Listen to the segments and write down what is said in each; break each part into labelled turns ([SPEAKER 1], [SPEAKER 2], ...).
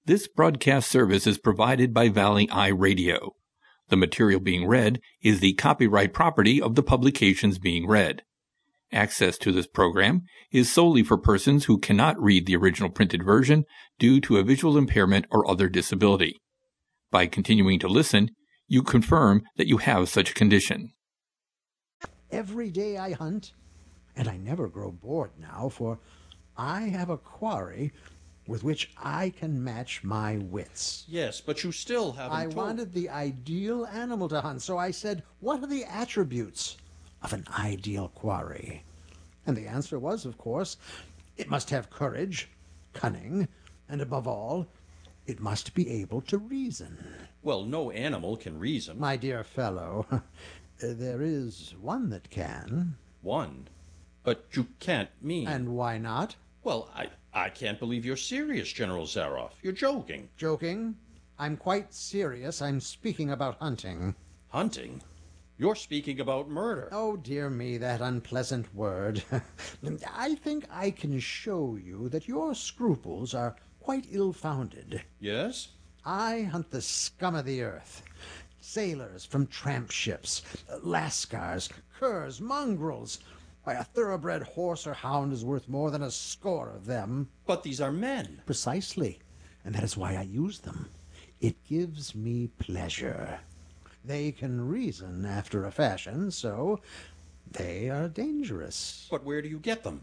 [SPEAKER 1] This broadcast service is provided by Valley Eye Radio. The material being read is the copyright property of the publications being read. Access to this program is solely for persons who cannot read the original printed version due to a visual impairment or other disability. By continuing to listen, you confirm that you have such a condition.
[SPEAKER 2] Every day I hunt, and I never grow bored now, for I have a quarry with which I can match my wits.
[SPEAKER 3] Yes, but you still haven't
[SPEAKER 2] I wanted the ideal animal to hunt, so I said, what are the attributes of an ideal quarry? And the answer was, of course, it must have courage, cunning, and above all, it must be able to reason.
[SPEAKER 3] Well, no animal can reason.
[SPEAKER 2] My dear fellow, there is one that can.
[SPEAKER 3] One? But you can't mean...
[SPEAKER 2] And why not?
[SPEAKER 3] Well, I can't believe you're serious, General Zaroff. You're joking.
[SPEAKER 2] Joking? I'm quite serious. I'm speaking about hunting.
[SPEAKER 3] Hunting? You're speaking about murder.
[SPEAKER 2] Oh, dear me, that unpleasant word. I think I can show you that your scruples are quite ill-founded.
[SPEAKER 3] Yes?
[SPEAKER 2] I hunt the scum of the earth. Sailors from tramp ships, lascars, curs, mongrels. Why, a thoroughbred horse or hound is worth more than a score of them.
[SPEAKER 3] But these are men.
[SPEAKER 2] Precisely, and that is why I use them. It gives me pleasure. They can reason after a fashion, so they are dangerous.
[SPEAKER 3] But where do you get them?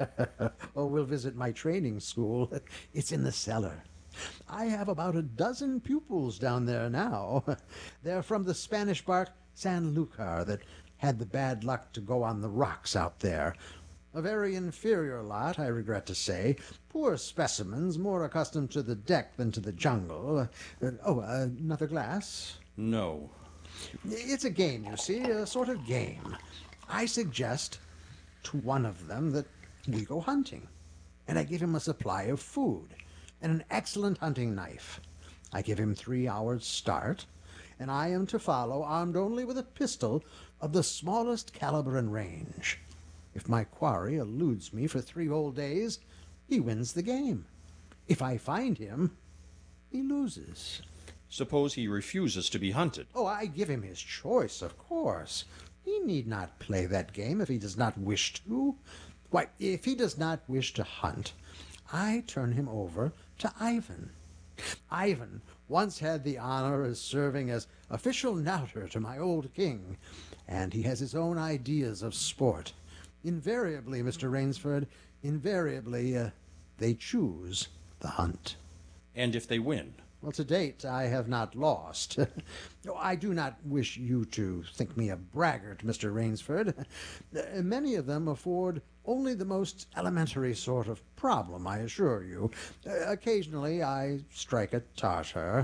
[SPEAKER 2] Oh, we'll visit my training school. It's in the cellar. I have about a dozen pupils down there now. They're from the Spanish bark Sanlúcar that had the bad luck to go on the rocks out there. A very inferior lot, I regret to say. Poor specimens, more accustomed to the deck than to the jungle. Another glass?
[SPEAKER 3] No.
[SPEAKER 2] It's a game, you see, a sort of game. I suggest to one of them that we go hunting, and I give him a supply of food and an excellent hunting knife. I give him 3 hours' start, and I am to follow, armed only with a pistol of the smallest caliber and range. If my quarry eludes me for 3 whole days, he wins the game. If I find him, he loses.
[SPEAKER 3] Suppose he refuses to be hunted.
[SPEAKER 2] Oh, I give him his choice, of course. He need not play that game if he does not wish to. Why, if he does not wish to hunt, I turn him over to Ivan. Ivan once had the honor of serving as official knouter to my old king, and he has his own ideas of sport. Invariably, Mr. Rainsford, invariably, they choose the hunt.
[SPEAKER 3] And if they win?
[SPEAKER 2] Well, to date, I have not lost. I do not wish you to think me a braggart, Mr. Rainsford. Many of them afford only the most elementary sort of problem, I assure you. Occasionally, I strike a Tartar.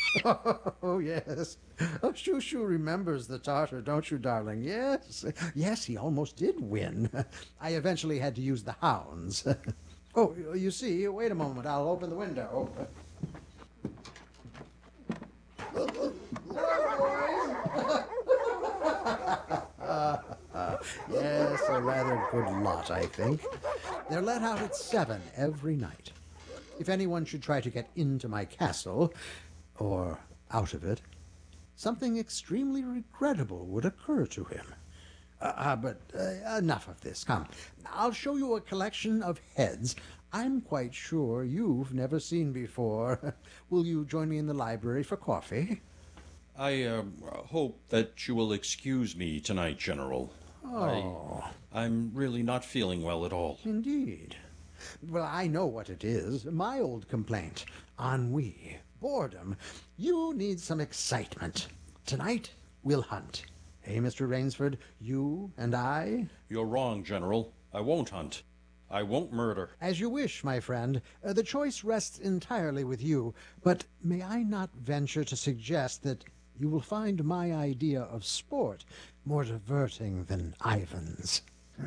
[SPEAKER 2] Oh, yes. Oh, Shoo remembers the Tartar, don't you, darling? Yes. Yes, he almost did win. I eventually had to use the hounds. Oh, you see, wait a moment. I'll open the window. Yes, a rather good lot, I think. They're let out at 7 every night. If anyone should try to get into my castle, or out of it, something extremely regrettable would occur to him. But enough of this. Come, I'll show you a collection of heads I'm quite sure you've never seen before. Will you join me in the library for coffee?
[SPEAKER 3] I hope that you will excuse me tonight, General.
[SPEAKER 2] Oh.
[SPEAKER 3] I'm really not feeling well at all.
[SPEAKER 2] Indeed. Well, I know what it is. My old complaint. Ennui. Boredom. You need some excitement. Tonight, we'll hunt. Hey, Mr. Rainsford, you and I?
[SPEAKER 3] You're wrong, General. I won't hunt. I won't murder.
[SPEAKER 2] As you wish, my friend. The choice rests entirely with you. But may I not venture to suggest that you will find my idea of sport more diverting than Ivan's?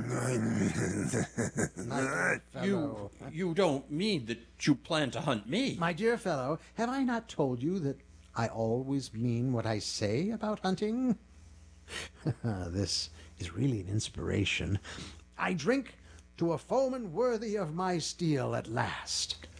[SPEAKER 3] You don't mean that you plan to hunt me?
[SPEAKER 2] My dear fellow, have I not told you that I always mean what I say about hunting? This is really an inspiration. I drink to a foeman worthy of my steel at last.